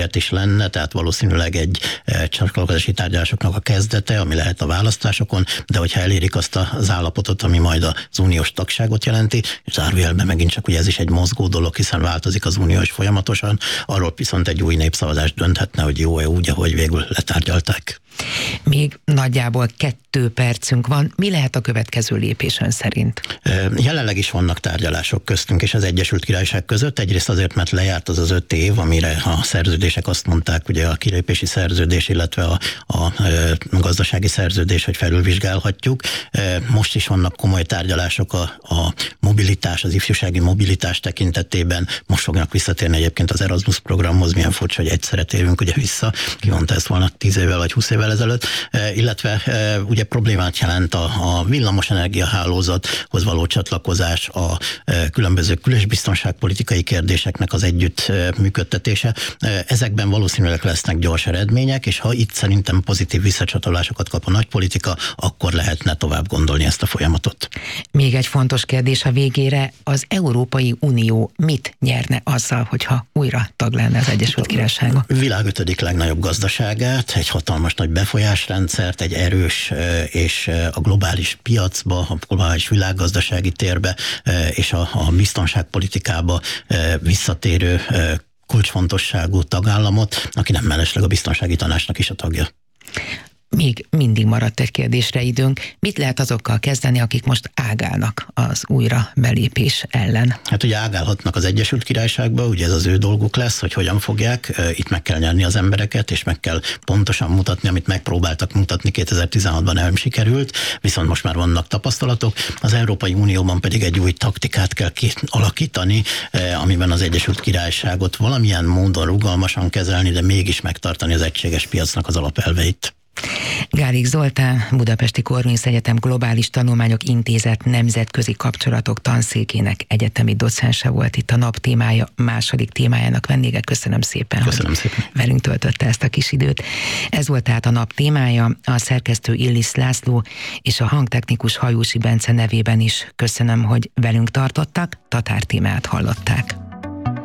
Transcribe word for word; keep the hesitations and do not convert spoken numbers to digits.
is lenne, tehát valószínűleg egy csatlakozási tárgyalásoknak a kezdete, ami lehet a választásokon, de hogyha elérik azt az állapotot, ami majd az uniós tagságot jelenti, és zárójelben megint csak ugye ez is egy mozgó dolog, hiszen változik az unió is folyamatosan, arról viszont egy új népszavazás dönthetne, hogy jó-e úgy, ahogy végül letárgyalták. Még nagyjából kettő percünk van. Mi lehet a következő lépés ön szerint? Jelenleg is vannak tárgyalások köztünk és az Egyesült Királyság között. Egyrészt azért, mert lejárt az az öt év, amire a szerződések azt mondták, ugye a kilépési szerződés, illetve a, a, a gazdasági szerződés, hogy felülvizsgálhatjuk. Most is vannak komoly tárgyalások a, a mobilitás, az ifjúsági mobilitás tekintetében. Most fognak visszatérni egyébként az Erasmus programhoz, milyen furcsa, hogy egyszerre térünk ugye vissza. Ki mondta ezt volna tíz évvel vagy húsz évvel ezelőtt, illetve ugye problémát jelent a, a villamosenergia hálózathoz való csatlakozás, a különböző kül- és biztonságpolitikai kérdéseknek az együtt működtetése. Ezekben valószínűleg lesznek gyors eredmények, és ha itt szerintem pozitív visszacsatolásokat kap a nagypolitika, akkor lehetne tovább gondolni ezt a folyamatot. Még egy fontos kérdés a végére, az Európai Unió mit nyerne azzal, hogyha újra tag lenne az Egyesült Királysága? Világ ötödik legnagyobb gazdaságát, egy hatalmas nagy befolyásrendszert, egy erős és a globális piacba, a globális világgazdasági térbe és a, a biztonságpolitikába visszatérő kulcsfontosságú tagállamot, aki nem mellesleg a biztonsági tanácsnak is a tagja. Még mindig maradt egy kérdésre időnk. Mit lehet azokkal kezdeni, akik most ágálnak az újra belépés ellen? Hát ugye ágálhatnak az Egyesült Királyságba, ugye ez az ő dolguk lesz, hogy hogyan fogják. Itt meg kell nyerni az embereket, és meg kell pontosan mutatni, amit megpróbáltak mutatni kétezer-tizenhatban, nem sikerült, viszont most már vannak tapasztalatok. Az Európai Unióban pedig egy új taktikát kell alakítani, amiben az Egyesült Királyságot valamilyen módon rugalmasan kezelni, de mégis megtartani az egységes piacnak az alapelveit. Gálik Zoltán, Budapesti Corvinus Egyetem Globális Tanulmányok Intézet nemzetközi kapcsolatok tanszékének egyetemi docense volt itt a nap témája, második témájának vendége. Köszönöm szépen, Köszönöm hogy szépen. velünk töltötte ezt a kis időt. Ez volt tehát a nap témája, a szerkesztő Illis László és a hangtechnikus Hajósi Bence nevében is köszönöm, hogy velünk tartottak, Tatár témát hallották.